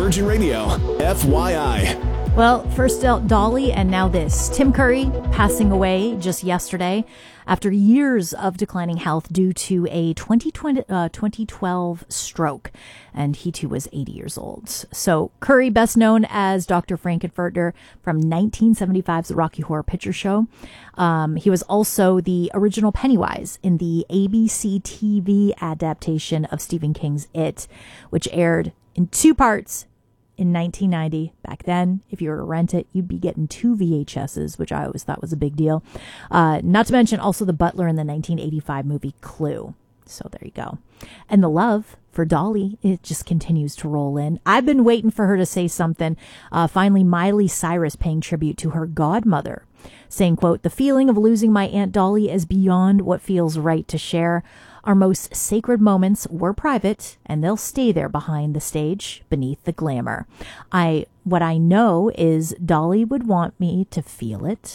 Virgin Radio, FYI. Well, first Dolly and now this. Tim Curry passing away just yesterday after years of declining health due to a 2012 stroke. And he too was 80 years old. So Curry, best known as Dr. Frankenfurter from 1975's The Rocky Horror Picture Show. He was also the original Pennywise in the ABC TV adaptation of Stephen King's It, which aired in 2 parts in 1990. Back then, if you were to rent it, you'd be getting 2 VHSs, which I always thought was a big deal. Not to mention also the butler in the 1985 movie Clue. So there you go. And the love for Dolly, it just continues to roll in. I've been waiting for her to say something. Finally, Miley Cyrus paying tribute to her godmother, saying, quote, "The feeling of losing my Aunt Dolly is beyond what feels right to share. Our most sacred moments were private, and they'll stay there behind the stage, beneath the glamour. What I know is Dolly would want me to feel it,